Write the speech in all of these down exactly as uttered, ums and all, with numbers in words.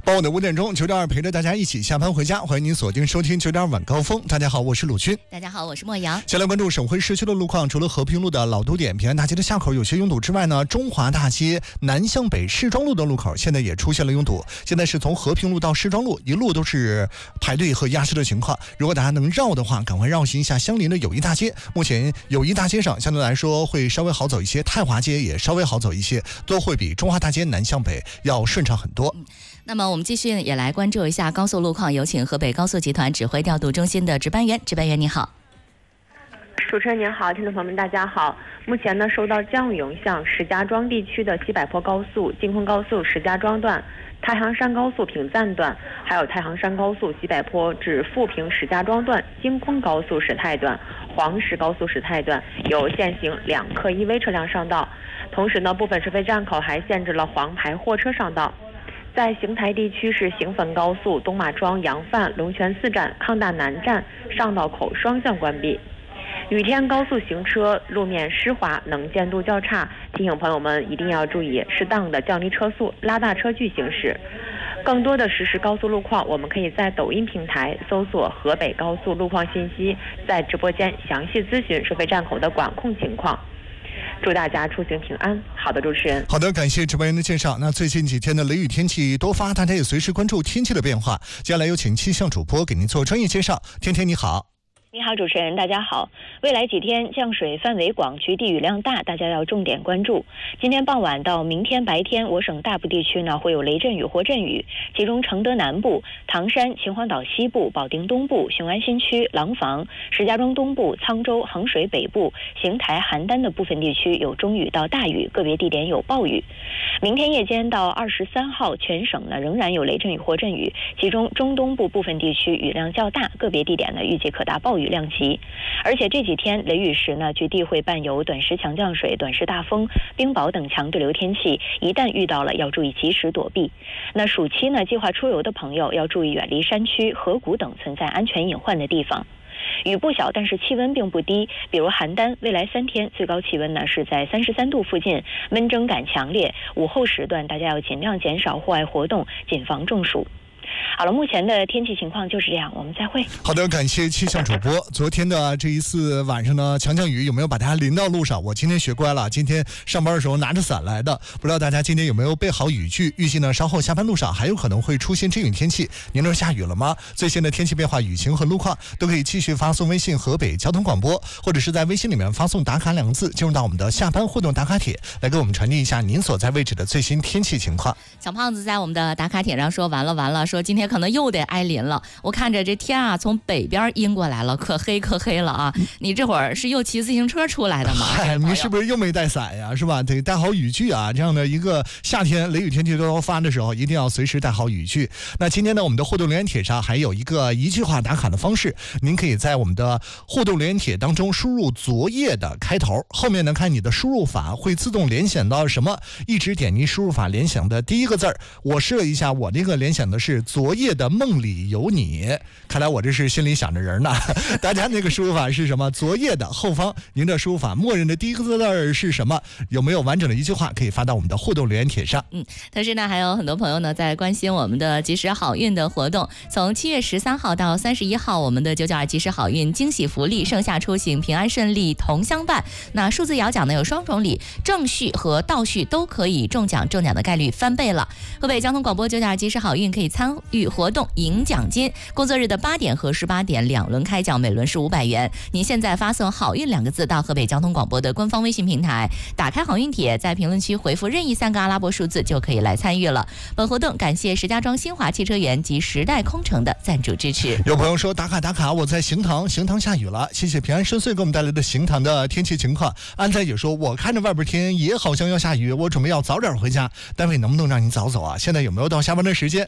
傍晚的五点钟，九点二陪着大家一起下班回家，欢迎您锁定收听九点二晚高峰。大家好，我是鲁军。 大家好，我是莫阳。 先来关注省会市区的路况，除了和平路的老都点、平安大街的下口有些拥堵之外呢，中华大街南向北市庄路的路口现在也出现了拥堵。现在是从和平路到市庄路，一路都是排队和压车的情况。如果大家能绕的话，赶快绕行一下相邻的友谊大街。目前友谊大街上相对来说会稍微好走一些，太华街也稍微好走一些，都会比中华大街南向北要顺畅很多。 嗯那么我们继续也来关注一下高速路况，有请河北高速集团指挥调度中心的值班员。值班员你好。 主持人您好，听众朋友们大家好。目前呢，受到降雨影响，石家庄地区的西柏坡高速、京昆高速石家庄段、太行山高速平赞段，还有太行山高速西柏坡至富平石家庄段、京昆高速石泰段、黄石高速石泰段有限行两客一 V 车辆上道。同时呢，部分收费站口还限制了黄牌货车上道。在邢台地区是邢汾高速东马庄杨范龙泉寺站康大南站上道口双向关闭。雨天高速行车路面湿滑，能见度较差，提醒朋友们一定要注意适当的降低车速，拉大车距行驶。更多的实时高速路况，我们可以在抖音平台搜索河北高速路况信息，在直播间详细咨询收费站口的管控情况。祝大家出行平安。好的，主持人。 好的，感谢值班员的介绍。那最近几天的雷雨天气多发，大家也随时关注天气的变化。接下来有请气象主播给您做专业介绍。天天你好。 你好，主持人，大家好。未来几天降水范围广，局地雨量大，大家要重点关注。今天傍晚到明天白天，我省大部地区呢会有雷阵雨或阵雨，其中承德南部、唐山、秦皇岛西部、保定东部、雄安新区、廊坊、石家庄东部、沧州、衡水北部、邢台、邯郸的部分地区有中雨到大雨，个别地点有暴雨。明天夜间到二十三号，全省呢仍然有雷阵雨或阵雨，其中中东部部分地区雨量较大，个别地点呢预计可达暴雨雨量级。而且这几天雷雨时呢，局地会伴有短时强降水、短时大风、冰雹等强对流天气，一旦遇到了要注意及时躲避。那暑期呢，计划出游的朋友要注意远离山区、河谷等存在安全隐患的地方。雨不小，但是气温并不低，比如邯郸未来三天最高气温呢是在三十三度附近，闷蒸感强烈，午后时段大家要尽量减少户外活动，谨防中暑。好了，目前的天气情况就是这样，我们再会。 好的，感谢气象主播。昨天的这一次晚上呢，强降雨有没有把大家淋到路上？我今天学乖了，今天上班的时候拿着伞来的。不知道大家今天有没有备好雨具？预计呢，稍后下班路上还有可能会出现阵雨天气。您那儿下雨了吗？最新的天气变化、雨情和路况都可以继续发送微信河北交通广播，或者是在微信里面发送打卡两个字，进入到我们的下班互动打卡帖，来给我们传递一下您所在位置的最新天气情况。 小胖子在我们的打卡帖上说完了完了，说今天可能又得挨淋了。我看着这天啊，从北边阴过来了，可黑可黑了啊！你这会儿是又骑自行车出来的吗？ 哎，你是不是又没带伞呀？是吧？得带好雨具啊！这样的一个夏天雷雨天气都要发的时候，一定要随时带好雨具。那今天呢，我们的互动留言帖上还有一个一句话打卡的方式，您可以在我们的互动留言帖当中输入昨夜的开头，后面呢看你的输入法会自动联想到什么，一直点击输入法联想的第一个字儿。我试了一下，我这个联想的是昨夜的梦里有你，看来我这是心里想着人呢。大家那个输入法是什么？昨夜的后方，您的输入法默认的第一个字是什么？有没有完整的一句话可以发到我们的互动留言帖上？ 嗯，同时呢，还有很多朋友呢在关心我们的及时好运的活动。从七月十三号到三十一号，我们的九九二及时好运惊喜福利，盛夏出行平安顺利同相伴。那数字摇奖呢有双重礼，正序和倒序都可以中奖，中奖的概率翻倍了。河北交通广播九九二及时好运可以参与活动赢奖金，工作日的八点和十八点两轮开奖，每轮是五百元。您现在发送好运两个字到河北交通广播的官方微信平台，打开好运帖，在评论区回复任意三个阿拉伯数字就可以来参与了。本活动感谢石家庄新华汽车园及时代空城的赞助支持。 有朋友说打卡打卡，我在邢塘，邢塘下雨了，谢谢平安深邃给我们带来的邢塘的天气情况。安在姐说，我看着外边天也好像要下雨，我准备要早点回家，单位能不能让你早走啊？现在有没有到下班的时间？还有听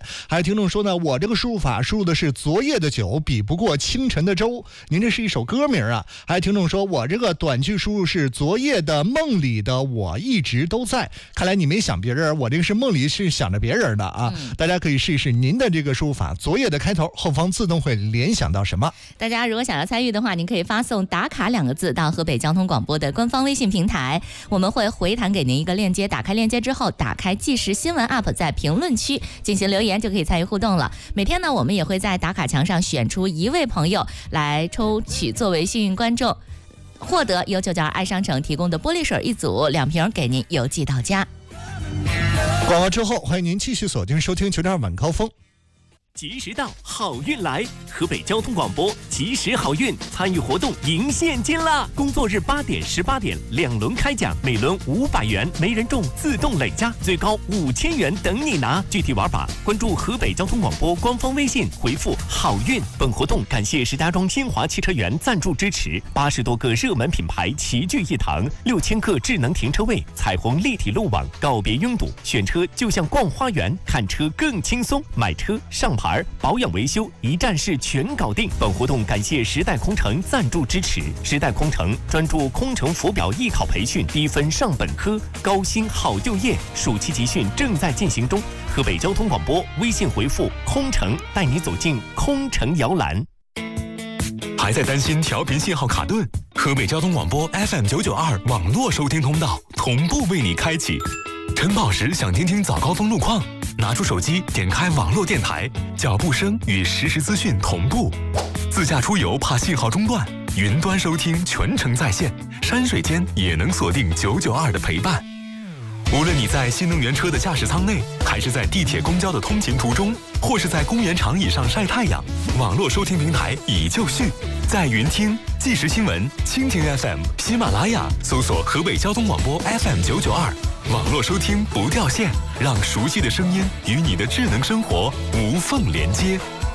听众说呢，我这个输入法输入的是昨夜的酒比不过清晨的粥，您这是一首歌名啊。还有听众说我这个短句输入是昨夜的梦里的我一直都在，看来你没想别人，我这个是梦里是想着别人的啊、嗯、大家可以试一试您的这个输入法，昨夜的开头后方自动会联想到什么。 大家如果想要参与的话，您可以发送打卡两个字到河北交通广播的官方微信平台，我们会回弹给您一个链接，打开链接之后打开即时新闻 app， 在评论区进行留言就可以参与互动了。每天呢我们也会在打卡墙上选出一位朋友来抽取作为幸运观众，获得由九九二爱商城提供的玻璃水一组，两瓶给您邮寄到家。 广告之后欢迎您继续锁定收听九点二晚高峰。 及时到，好运来！河北交通广播及时好运参与活动赢现金啦！工作日八点、十八点两轮开奖，每轮五百元，没人中自动累加，最高五千元等你拿。具体玩法，关注河北交通广播官方微信，回复“好运”。本活动感谢石家庄新华汽车园赞助支持，八十多个热门品牌齐聚一堂，六千个智能停车位，彩虹立体路网，告别拥堵，选车就像逛花园，看车更轻松，买车上牌保养维修一站式全搞定。本活动感谢时代空乘赞助支持，时代空乘专注空乘浮表艺考培训，低分上本科，高薪好就业，暑期集训正在进行中。河北交通广播微信回复空乘，带你走进空乘摇篮。 还在担心调频信号卡顿？河北交通广播 F M 九九二网络收听通道同步为你开启。晨跑时想听听早高峰路况，拿出手机点开网络电台，脚步声与实时资讯同步。自驾出游怕信号中断，云端收听全程在线，山水间也能锁定九九二的陪伴。无论你在新能源车的驾驶舱内，还是在地铁公交的通勤途中，或是在公园长椅上晒太阳，网络收听平台已就绪。在云听、即时新闻、蜻蜓 F M、喜马拉雅搜索河北交通广播 F M 九九二，网络收听不掉线，让熟悉的声音与你的智能生活无缝连接。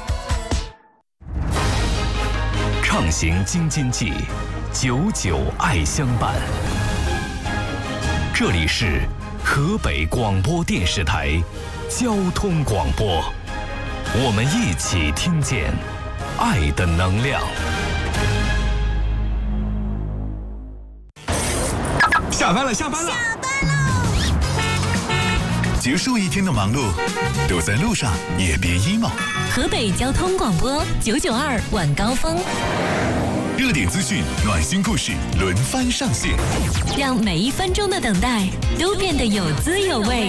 畅行京津冀，久久爱相伴。这里是河北广播电视台交通广播，我们一起听见爱的能量。 下班了，下班了， 下班喽！结束一天的忙碌，都在路上也别 emo。 河北交通广播九九二晚高峰， 热点资讯、暖心故事轮番上线， 让每一分钟的等待都变得有滋有味。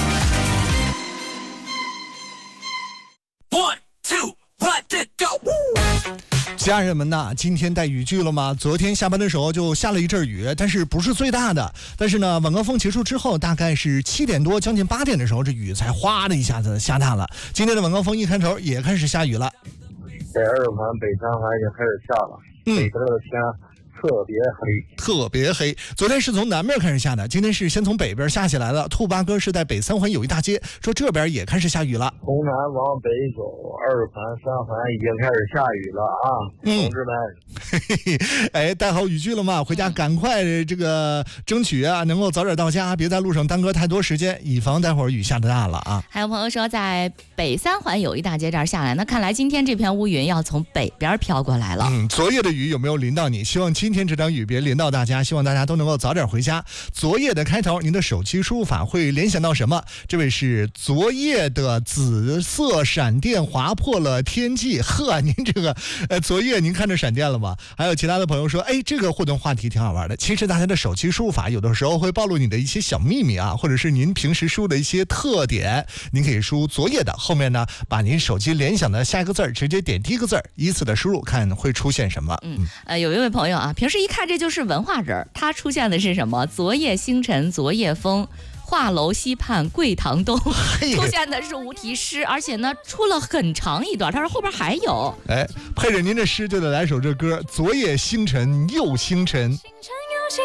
One two let it go。家人们呐，今天带雨具了吗？昨天下班的时候就下了一阵雨，但是不是最大的。但是呢，晚高峰结束之后，大概是七点多，将近八点的时候，这雨才哗的一下子下大了。今天的晚高峰一开头也开始下雨了。 北二环、北三环已经开始下了，嗯、北边的天特别黑， 特别黑。昨天是从南边开始下的，今天是先从北边下起来了。兔八哥是在北三环有一大街，说这边也开始下雨了。 从南往北走，二环、三环已经开始下雨了啊，嗯、同志们。 嘿嘿，哎，带好雨具了吗？回家赶快这个争取啊，能够早点到家，别在路上耽搁太多时间，以防待会儿雨下得大了啊。 还有朋友说在北三环有一大街这儿下来，那看来今天这片乌云要从北边飘过来了。 嗯，昨夜的雨有没有淋到你？希望今天这场雨别淋到大家，希望大家都能够早点回家。昨夜的开头，您的手机输入法会联想到什么？这位是昨夜的紫色闪电划破了天际。呵，您这个呃，昨夜您看着闪电了吗？还有其他的朋友说，哎，这个互动话题挺好玩的。其实大家的手机输入法有的时候会暴露你的一些小秘密啊，或者是您平时输的一些特点，您可以输昨夜的，后面呢把您手机联想的下一个字儿直接点第一个字儿，依次的输入，看会出现什么。 嗯，呃，有一位朋友啊，平时一看这就是文化人，他出现的是什么？昨夜星辰，昨夜风。画楼西畔桂堂东，出现的是无题诗，而且呢出了很长一段，他说后边还有。 哎，配着您的诗就得来首这歌，昨夜星辰又星辰。 星辰